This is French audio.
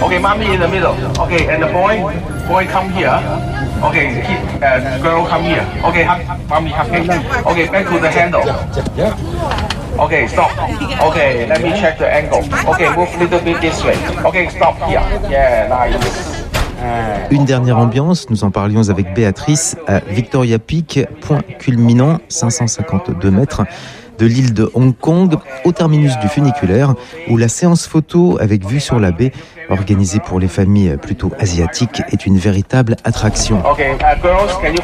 Okay, mommy in the middle. Okay, and the boy come here. Okay, girl come here. Okay, mommy hugging. Okay, back to the handle. Okay, stop. Okay, let me check the angle. Okay, move a little bit this way. Okay, stop here. Yeah, nice. Une dernière ambiance, nous en parlions avec Béatrice, à Victoria Peak, point culminant, 552 mètres, de l'île de Hong Kong, au terminus du funiculaire, où la séance photo avec vue sur la baie, organisée pour les familles plutôt asiatiques, est une véritable attraction. Okay, girls, can you